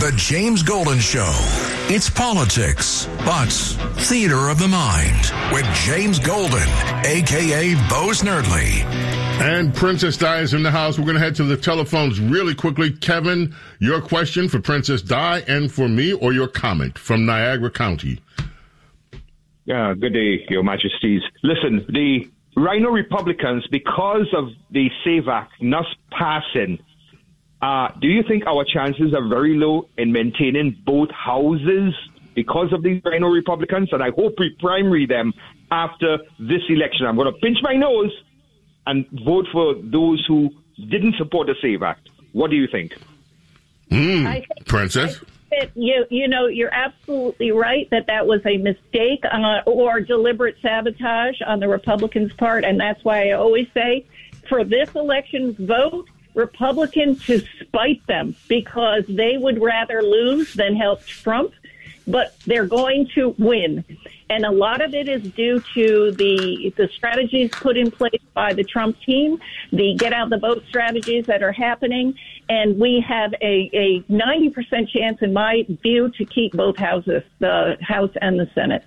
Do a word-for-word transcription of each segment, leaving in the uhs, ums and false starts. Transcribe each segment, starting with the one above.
The James Golden Show. It's politics, but theater of the mind with James Golden, a k a. Bo Snerdley. And Princess Di is in the house. We're going to head to the telephones really quickly. Kevin, your question for Princess Di and for me, or your comment from Niagara County. Yeah, good day, Your Majesties. Listen, the Rhino Republicans, because of the SAVE Act not passing, uh, do you think our chances are very low in maintaining both houses because of these Rhino Republicans? And I hope we primary them after this election. I'm going to pinch my nose and vote for those who didn't support the SAVE Act. What do you think? Mm, I think, Princess? I think that you, you know, you're absolutely right that that was a mistake uh, or deliberate sabotage on the Republicans' part, and that's why I always say, for this election, vote Republican to spite them, because they would rather lose than help Trump, but they're going to win. And a lot of it is due to the the strategies put in place by the Trump team, the get out the vote strategies that are happening. And we have a, a ninety percent chance, in my view, to keep both houses, the House and the Senate.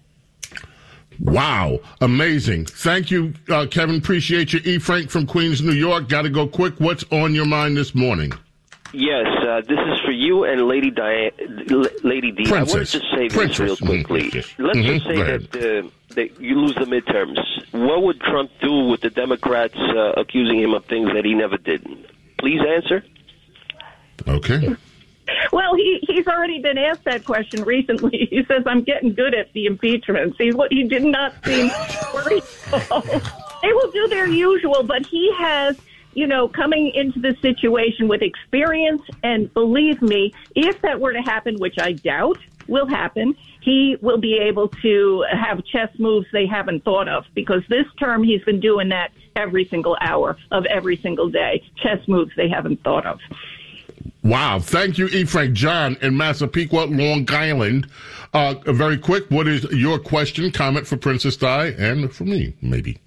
Wow. Amazing. Thank you, uh, Kevin. Appreciate you. E. Frank from Queens, New York. Got to go quick. What's on your mind this morning? Yes, uh, this is for you and Lady Diane, Lady D. Princess. I wanted to say Princess. this real quickly. Mm-hmm. Let's Mm-hmm. just say that, uh, that you lose the midterms. What would Trump do with the Democrats uh, accusing him of things that he never did? Please answer. Okay. Well, he, he's already been asked that question recently. He says, I'm getting good at the impeachments. He, he did not seem worried at all. They will do their usual, but he has, you know, coming into this situation with experience, and believe me, if that were to happen, which I doubt will happen, he will be able to have chess moves they haven't thought of, because this term he's been doing that every single hour of every single day, chess moves they haven't thought of. Wow. Thank you, E. Frank. John in Massapequa, Long Island. Uh, very quick, what is your question, comment for Princess Di and for me, maybe?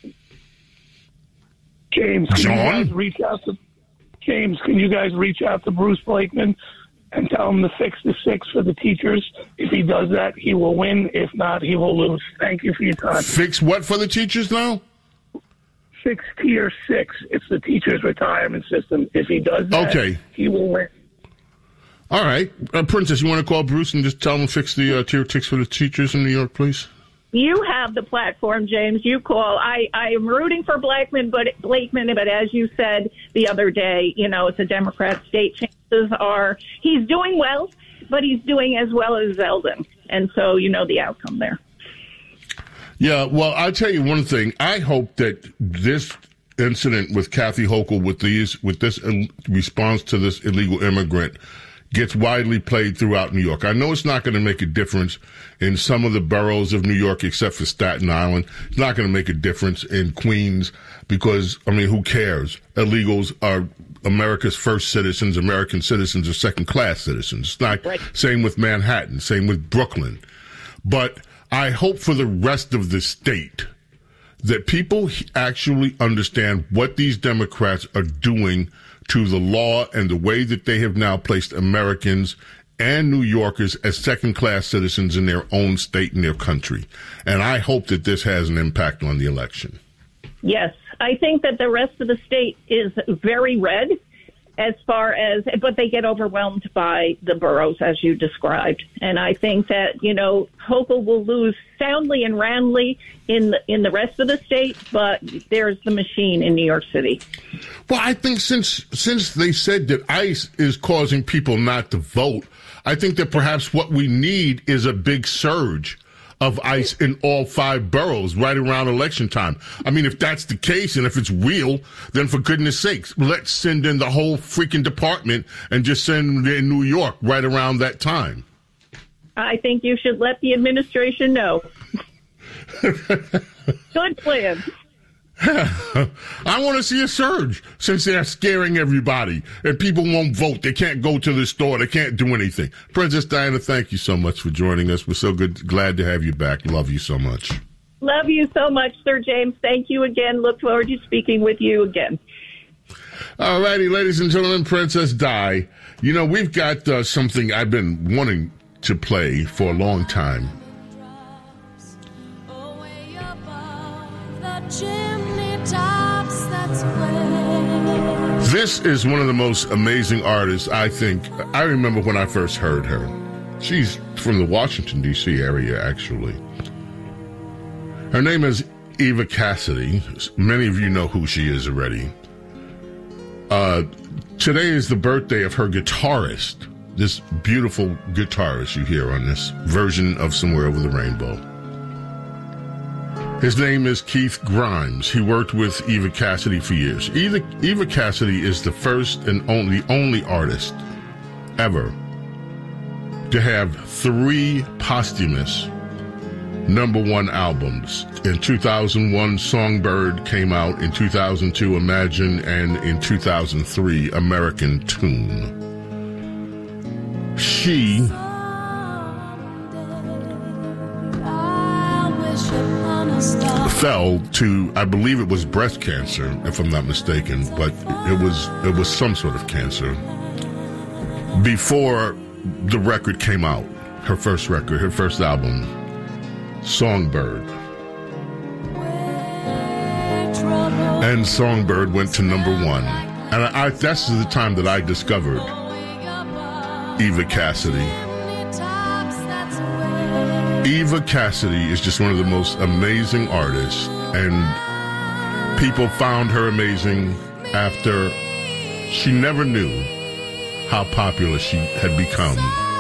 James, can John? you guys reach out to James? Can you guys reach out to Bruce Blakeman and tell him to fix the six for the teachers? If he does that, he will win. If not, he will lose. Thank you for your time. Fix what for the teachers now? Fix tier six. It's the teachers' retirement system. If he does that, Okay. he will win. All right. Uh, Princess, you want to call Bruce and just tell him to fix the uh, tier six for the teachers in New York, please? You have the platform, James. You call. I, I am rooting for Blakeman, but Blakeman, but as you said the other day, you know, it's a Democrat state. Chances are he's doing well, but he's doing as well as Zeldin. And so you know the outcome there. Yeah, well, I'll tell you one thing. I hope that this incident with Kathy Hochul, with these, with this uh, response to this illegal immigrant, gets widely played throughout New York. I know it's not going to make a difference in some of the boroughs of New York, except for Staten Island. It's not going to make a difference in Queens because, I mean, who cares? Illegals are America's first citizens. American citizens are second-class citizens. It's not right. Same with Manhattan, same with Brooklyn. But I hope for the rest of the state that people actually understand what these Democrats are doing to the law and the way that they have now placed Americans and New Yorkers as second-class citizens in their own state and their country. And I hope that this has an impact on the election. Yes, I think that the rest of the state is very red as far as, but they get overwhelmed by the boroughs, as you described. And I think that, you know, Hochul will lose soundly and roundly in the, in the rest of the state, but there's the machine in New York City. Well, I think since since they said that ICE is causing people not to vote, I think that perhaps what we need is a big surge of ICE in all five boroughs right around election time. I mean, if that's the case and if it's real, then for goodness sakes, let's send in the whole freaking department and just send them in New York right around that time. I think you should let the administration know. Good plan. I want to see a surge since they're scaring everybody and people won't vote. They can't go to the store. They can't do anything. Princess Diana, thank you so much for joining us. We're so good, glad to have you back. Love you so much. Love you so much, Sir James. Thank you again. Look forward to speaking with you again. All righty, ladies and gentlemen, Princess Di. You know, we've got uh, something I've been wanting to play for a long time. This is one of the most amazing artists, I think. I remember when I first heard her. She's from the Washington, D C area, actually. Her name is Eva Cassidy. Many of you know who she is already. Uh, today is the birthday of her guitarist, this beautiful guitarist you hear on this version of Somewhere Over the Rainbow. His name is Keith Grimes. He worked with Eva Cassidy for years. Eva, Eva Cassidy is the first and only, only artist ever to have three posthumous number one albums. In two thousand one, Songbird came out. In two thousand two, Imagine. And in two thousand three, American Tune. She fell to, I believe it was breast cancer, if I'm not mistaken, but it was it was some sort of cancer before the record came out, her first record, her first album, Songbird. And Songbird went to number one. And I, I, that's the time that I discovered Eva Cassidy. Eva Cassidy is just one of the most amazing artists, and people found her amazing after she never knew how popular she had become.